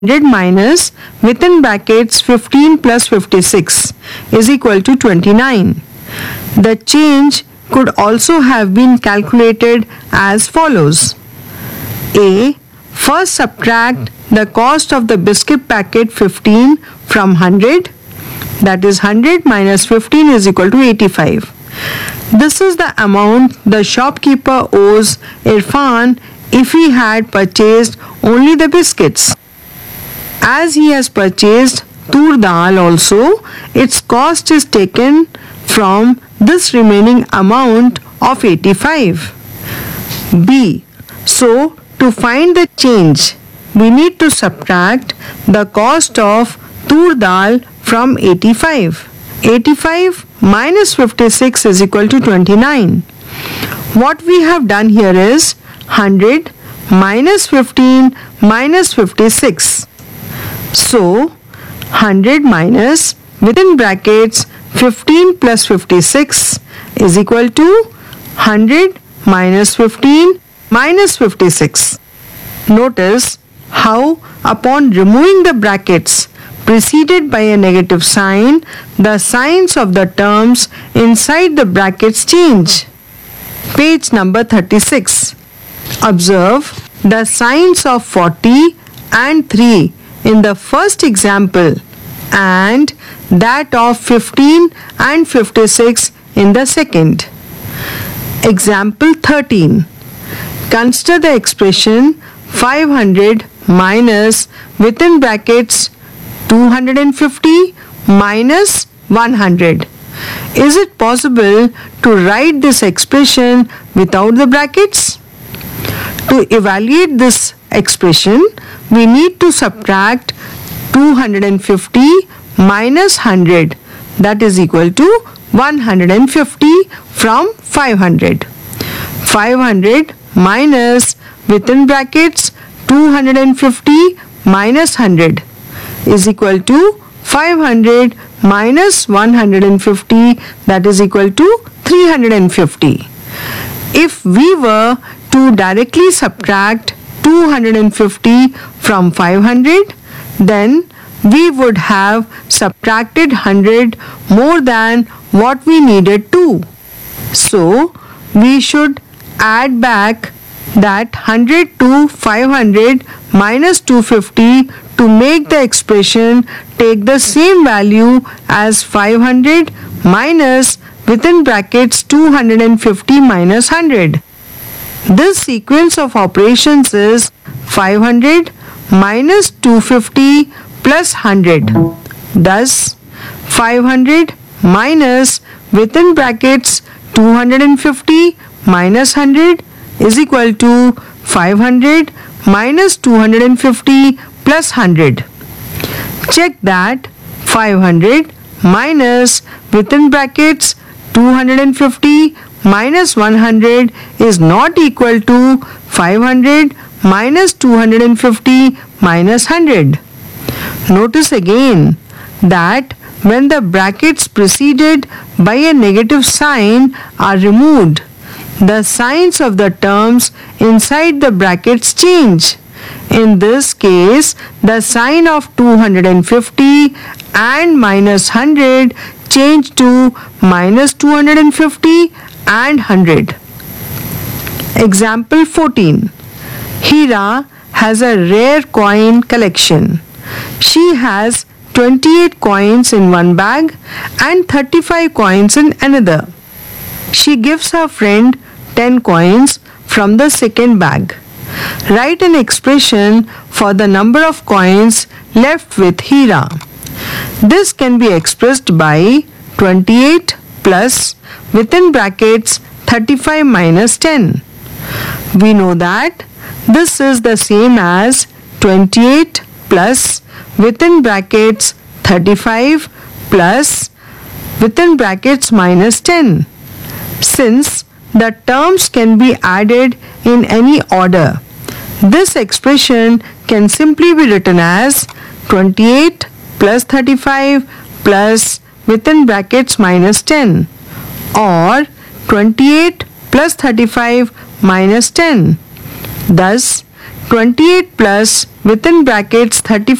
100 minus within brackets 15 plus 56 is equal to 29. The change could also have been calculated as follows. A. First subtract the cost of the biscuit packet 15 from 100, that is 100 minus 15 is equal to 85. This is the amount the shopkeeper owes Irfan if he had purchased only the biscuits. As he has purchased tur dal also, its cost is taken from this remaining amount of 85. B. So, to find the change, we need to subtract the cost of tur dal from 85. 85 minus 56 is equal to 29. What we have done here is 100 minus 15 minus 56. So, 100 minus within brackets 15 plus 56 is equal to 100 minus 15 minus 56. Notice how upon removing the brackets preceded by a negative sign, the signs of the terms inside the brackets change. Page number 36. Observe the signs of 40 and 3 in the first example and that of 15 and 56 in the second. Example 13. Consider the expression 500 minus within brackets 250 minus 100. Is it possible to write this expression without the brackets? To evaluate this expression, we need to subtract 250 minus 100, that is equal to 150 from 500. 500 minus within brackets 250 minus 100 is equal to 500 minus 150, that is equal to 350. If we were to directly subtract 250 from 500, then we would have subtracted 100 more than what we needed to. So, we should add back that 100 to 500 minus 250 to make the expression take the same value as 500 minus within brackets 250 minus 100. This sequence of operations is 500 minus 250 plus 100. Thus, 500 minus within brackets 250 minus 100 is equal to 500 minus 250 plus 100. Check that 500 minus within brackets 250 minus 100 is not equal to 500 minus 250 minus 100. Notice again that when the brackets preceded by a negative sign are removed, the signs of the terms inside the brackets change. In this case, the sign of 250 and minus 100 change to minus 250 and 100. Example 14. Hira has a rare coin collection. She has 28 coins in one bag and 35 coins in another. She gives her friend 10 coins from the second bag. Write an expression for the number of coins left with Hira. This can be expressed by 28 plus within brackets 35 minus 10. We know that this is the same as 28 plus within brackets 35 plus within brackets minus 10. Since the terms can be added in any order, this expression can simply be written as 28 plus 35 plus within brackets minus 10 or 28 plus 35 minus 10. Thus, 28 plus within brackets 35